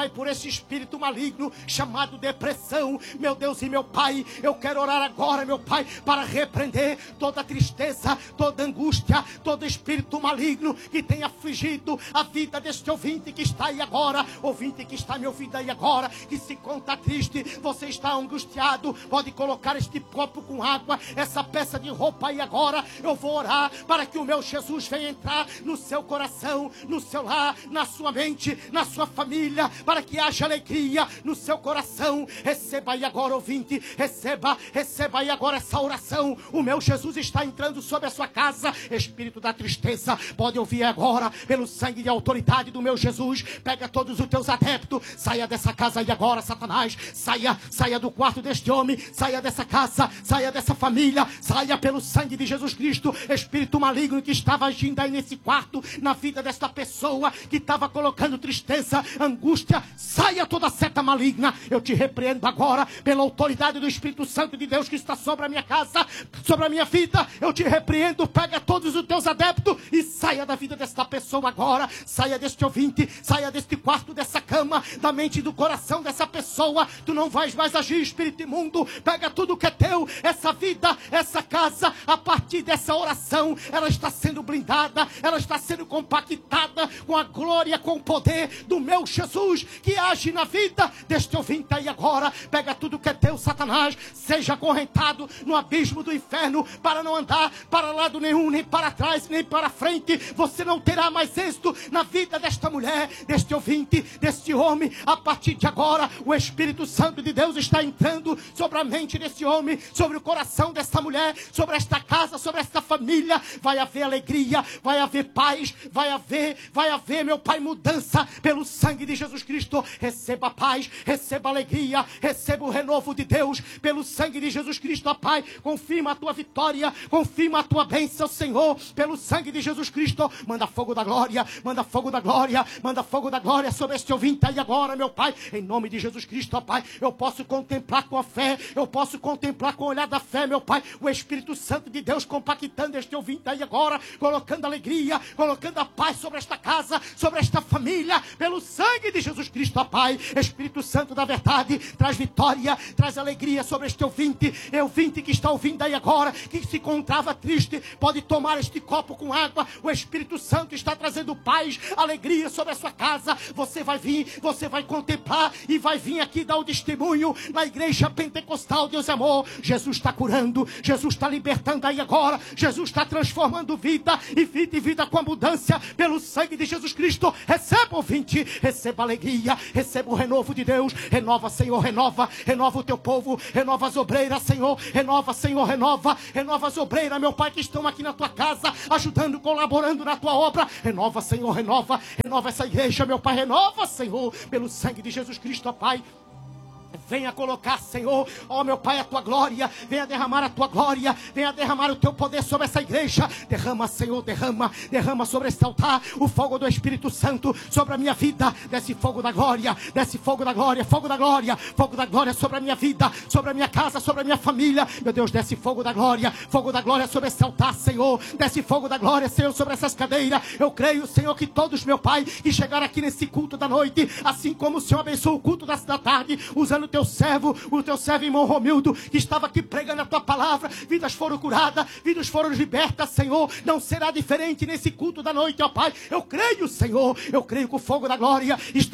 Pai, por esse espírito maligno chamado depressão, meu Deus e meu Pai, eu quero orar agora, meu Pai, para repreender toda tristeza, toda angústia, todo espírito maligno que tem afligido a vida deste ouvinte que está aí agora, ouvinte que está me ouvindo aí agora, que se conta triste, você está angustiado, pode colocar este copo com água, essa peça de roupa aí agora, eu vou orar para que o meu Jesus venha entrar no seu coração, no seu lar, na sua mente, na sua família, para que haja alegria no seu coração. Receba aí agora, ouvinte, receba aí agora essa oração. O meu Jesus está entrando sobre a sua casa. Espírito da tristeza, pode ouvir agora, pelo sangue de autoridade do meu Jesus. Pega todos os teus adeptos, saia dessa casa aí agora, Satanás, saia do quarto deste homem, saia dessa casa, saia dessa família, saia pelo sangue de Jesus Cristo. Espírito maligno que estava agindo aí nesse quarto, na vida desta pessoa, que estava colocando tristeza, angústia, saia toda seta maligna. Eu te repreendo agora, pela autoridade do Espírito Santo de Deus que está sobre a minha casa, sobre a minha vida. Eu te repreendo, pega todos os teus adeptos e saia da vida desta pessoa agora, saia deste ouvinte, saia deste quarto, dessa cama, da mente e do coração dessa pessoa. Tu não vais mais agir, espírito imundo. Pega tudo que é teu, essa vida, essa casa, a partir dessa oração, ela está sendo blindada, ela está sendo compactada com a glória, com o poder do meu Jesus que age na vida deste ouvinte aí agora. Pega tudo que é teu, Satanás, seja acorrentado no abismo do inferno, para não andar para lado nenhum, nem para trás, nem para frente. Você não terá mais êxito na vida desta mulher, deste ouvinte, deste homem. A partir de agora, o Espírito Santo de Deus está entrando sobre a mente desse homem, sobre o coração desta mulher, sobre esta casa, sobre esta família. Vai haver alegria, vai haver paz, vai haver, meu Pai, mudança pelo sangue de Jesus Cristo. Receba paz, receba alegria, receba o renovo de Deus pelo sangue de Jesus Cristo, ó Pai. Confirma a tua vitória, confirma a tua bênção, Senhor, pelo sangue de Jesus Cristo. Manda fogo da glória, manda fogo da glória, manda fogo da glória sobre este ouvinte aí agora, meu Pai, em nome de Jesus Cristo, ó Pai. Eu posso contemplar com a fé, eu posso contemplar com o olhar da fé, meu Pai, o Espírito Santo de Deus compactando este ouvinte aí agora, colocando alegria, colocando a paz sobre esta casa, sobre esta família, pelo sangue de Jesus Cristo, ó Pai. Espírito Santo da verdade, traz vitória, traz alegria sobre este ouvinte que está ouvindo aí agora, que se encontrava triste, pode tomar este copo com água. O Espírito Santo está trazendo paz, alegria sobre a sua casa. Você vai vir, você vai contemplar e vai vir aqui dar o testemunho na igreja pentecostal. Deus é amor, Jesus está curando, Jesus está libertando aí agora, Jesus está transformando vida e vida com abundância pelo sangue de Jesus Cristo. Receba, ouvinte, receba alegria, receba o renovo de Deus. Renova, Senhor, renova o teu povo, renova as obreiras, Senhor, renova, Senhor, renova as obreiras, meu Pai, que estão aqui na tua casa, ajudando, colaborando na tua obra. Renova, Senhor, renova essa igreja, meu Pai, renova, Senhor, pelo sangue de Jesus Cristo, ó Pai. Venha colocar, Senhor, ó meu Pai, a tua glória. Venha derramar a tua glória. Venha derramar o teu poder sobre essa igreja. Derrama, Senhor, derrama sobre esse altar o fogo do Espírito Santo sobre a minha vida. Desce fogo da glória, desce fogo da glória, fogo da glória sobre a minha vida, sobre a minha casa, sobre a minha família. Meu Deus, desce fogo da glória sobre esse altar, Senhor. Desce fogo da glória, Senhor, sobre essas cadeiras. Eu creio, Senhor, que todos, meu Pai, que chegaram aqui nesse culto da noite, assim como o Senhor abençoou o culto da tarde, usando o teu servo irmão Romildo, que estava aqui pregando a tua palavra, vidas foram curadas, vidas foram libertas, Senhor. Não será diferente nesse culto da noite, ó Pai. Eu creio, Senhor, eu creio que o fogo da glória está